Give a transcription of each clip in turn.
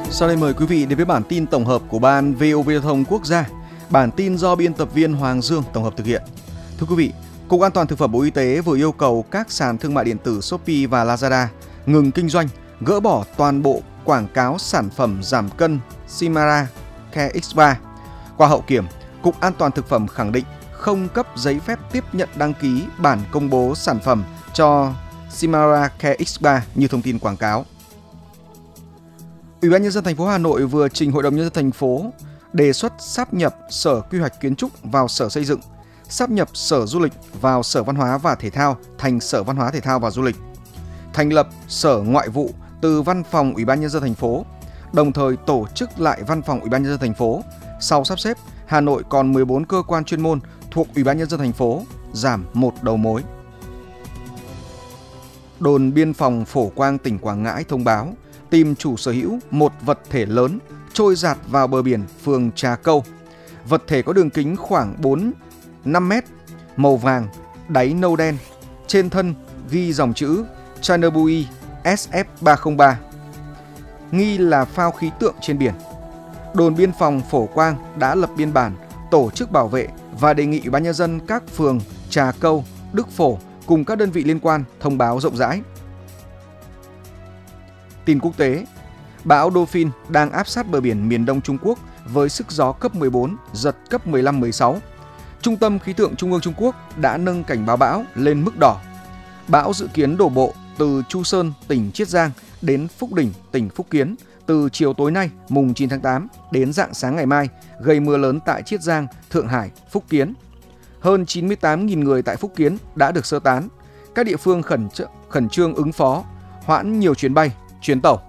Sau đây mời quý vị đến với bản tin tổng hợp của Ban VOV Giao thông Quốc gia. Bản tin do biên tập viên Hoàng Dương tổng hợp thực hiện. Thưa quý vị, Cục An toàn Thực phẩm Bộ Y tế vừa yêu cầu các sàn thương mại điện tử Shopee và Lazada ngừng kinh doanh, gỡ bỏ toàn bộ quảng cáo sản phẩm giảm cân Simara Care X3. Qua hậu kiểm, Cục An toàn Thực phẩm khẳng định không cấp giấy phép tiếp nhận đăng ký bản công bố sản phẩm cho Simara Care X3 như thông tin quảng cáo. Ủy ban nhân dân thành phố Hà Nội vừa trình Hội đồng nhân dân thành phố đề xuất sáp nhập Sở Quy hoạch Kiến trúc vào Sở Xây dựng, sáp nhập Sở Du lịch vào Sở Văn hóa và Thể thao thành Sở Văn hóa Thể thao và Du lịch, thành lập Sở Ngoại vụ từ Văn phòng Ủy ban nhân dân thành phố, đồng thời tổ chức lại Văn phòng Ủy ban nhân dân thành phố. Sau sắp xếp, Hà Nội còn 14 cơ quan chuyên môn thuộc Ủy ban nhân dân thành phố, giảm 1 đầu mối. Đồn biên phòng Phổ Quang tỉnh Quảng Ngãi thông báo tìm chủ sở hữu một vật thể lớn trôi dạt vào bờ biển phường Trà Câu. Vật thể có đường kính khoảng 4-5 mét, màu vàng, đáy nâu đen, trên thân ghi dòng chữ Chernobyl SF303, nghi là phao khí tượng trên biển. Đồn biên phòng Phổ Quang đã lập biên bản, tổ chức bảo vệ và đề nghị Ủy ban nhân dân các phường Trà Câu, Đức Phổ cùng các đơn vị liên quan thông báo rộng rãi. Tin quốc tế, bão Dolphin đang áp sát bờ biển miền Đông Trung Quốc với sức gió cấp 14, giật cấp 15-16. Trung tâm Khí tượng Trung ương Trung Quốc đã nâng cảnh báo bão lên mức đỏ. Bão dự kiến đổ bộ từ Chu Sơn, tỉnh Chiết Giang đến Phúc Đỉnh, tỉnh Phúc Kiến từ chiều tối nay, mùng 9 tháng 8 đến rạng sáng ngày mai, gây mưa lớn tại Chiết Giang, Thượng Hải, Phúc Kiến. Hơn 98.000 người tại Phúc Kiến đã được sơ tán. Các địa phương khẩn trương ứng phó, hoãn nhiều chuyến bay, chuyến tàu.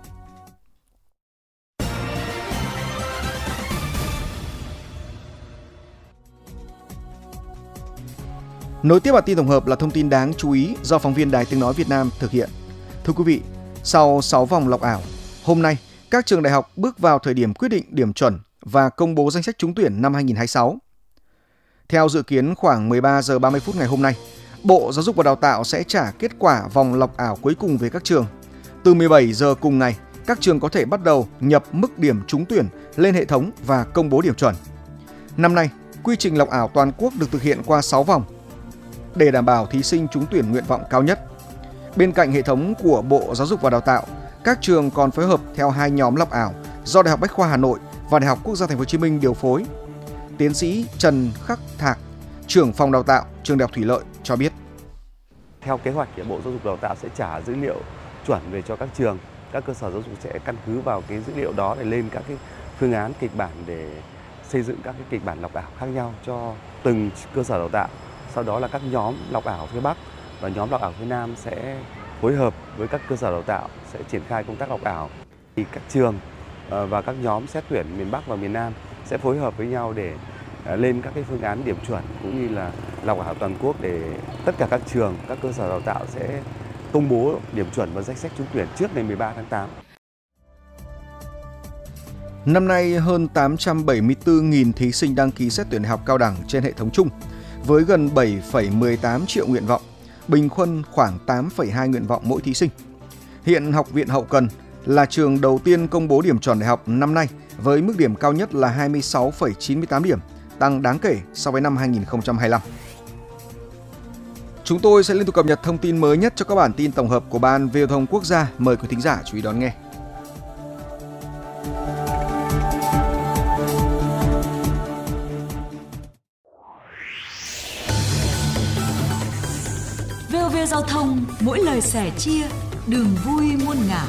Nối tiếp bản tin tổng hợp là thông tin đáng chú ý do phóng viên Đài Tiếng nói Việt Nam thực hiện. Thưa quý vị, sau 6 vòng lọc ảo, hôm nay các trường đại học bước vào thời điểm quyết định điểm chuẩn và công bố danh sách trúng tuyển năm 2026. Theo dự kiến khoảng 13 giờ 30 phút ngày hôm nay, Bộ Giáo dục và Đào tạo sẽ trả kết quả vòng lọc ảo cuối cùng về các trường. Từ 17 giờ cùng ngày, các trường có thể bắt đầu nhập mức điểm trúng tuyển lên hệ thống và công bố điểm chuẩn. Năm nay, quy trình lọc ảo toàn quốc được thực hiện qua 6 vòng để đảm bảo thí sinh trúng tuyển nguyện vọng cao nhất. Bên cạnh hệ thống của Bộ Giáo dục và Đào tạo, các trường còn phối hợp theo 2 nhóm lọc ảo do Đại học Bách khoa Hà Nội và Đại học Quốc gia Thành phố Hồ Chí Minh điều phối. Tiến sĩ Trần Khắc Thạc, trưởng phòng đào tạo trường Đại học Thủy Lợi cho biết. Theo kế hoạch thì Bộ Giáo dục và Đào tạo sẽ trả dữ liệu chuẩn về cho các trường. Các cơ sở giáo dục sẽ căn cứ vào cái dữ liệu đó để lên các cái phương án kịch bản để xây dựng các cái kịch bản lọc ảo khác nhau cho từng cơ sở đào tạo. Sau đó là các nhóm lọc ảo phía Bắc và nhóm lọc ảo phía Nam sẽ phối hợp với các cơ sở đào tạo sẽ triển khai công tác lọc ảo. Thì các trường và các nhóm xét tuyển miền Bắc và miền Nam sẽ phối hợp với nhau để lên các cái phương án điểm chuẩn cũng như là lọc ảo toàn quốc để tất cả các trường, các cơ sở đào tạo sẽ công bố điểm chuẩn và danh sách trúng tuyển trước ngày 13 tháng 8. Năm nay hơn 874.000 thí sinh đăng ký xét tuyển đại học cao đẳng trên hệ thống chung với gần 7,18 triệu nguyện vọng, bình quân khoảng 8,2 nguyện vọng mỗi thí sinh. Hiện Học viện Hậu Cần là trường đầu tiên công bố điểm chuẩn đại học năm nay với mức điểm cao nhất là 26,98 điểm, tăng đáng kể so với năm 2025. Chúng tôi sẽ liên tục cập nhật thông tin mới nhất cho các bản tin tổng hợp của Ban VOV Giao thông Quốc gia. Mời quý thính giả chú ý đón nghe. VOV Giao thông, mỗi lời sẻ chia, đường vui muôn ngả.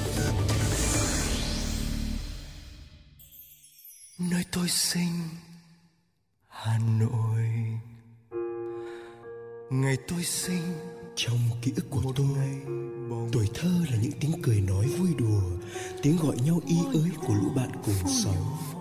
Nơi tôi sinh, Hà Nội. Ngày tôi sinh, trong ký ức của tôi, tuổi thơ là những tiếng cười nói vui đùa, tiếng gọi nhau y ới của lũ bạn cùng sống.